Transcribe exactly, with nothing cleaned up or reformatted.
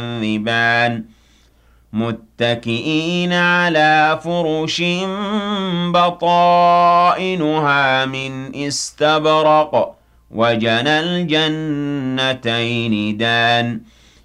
تكذبان متكئين على فرش بطائنها من استبرق وجنى الجنتين دان